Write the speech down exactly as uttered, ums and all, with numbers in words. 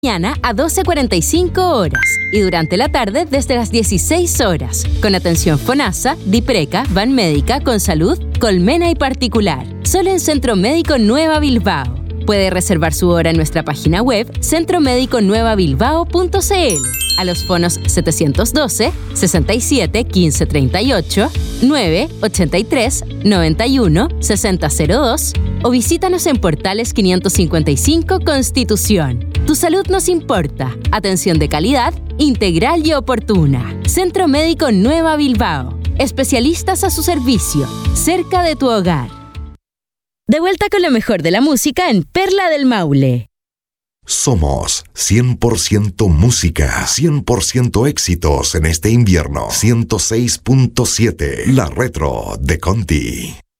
Mañana a doce cuarenta y cinco horas y durante la tarde desde las dieciséis horas, con atención FONASA, DIPRECA, Banmédica, Consalud, Colmena y Particular. Solo en Centro Médico Nueva Bilbao. Puede reservar su hora en nuestra página web centro médico nueva bilbao punto c l, a los fonos setecientos doce, sesenta y siete, quince treinta y ocho, nueve, ochenta y tres, noventa y uno, sesenta cero dos o visítanos en Portales quinientos cincuenta y cinco Constitución. Tu salud nos importa. Atención de calidad, integral y oportuna. Centro Médico Nueva Bilbao. Especialistas a su servicio, cerca de tu hogar. De vuelta con lo mejor de la música en Perla del Maule. Somos cien por ciento música, cien por ciento éxitos en este invierno. ciento seis punto siete, La Retro de Conti.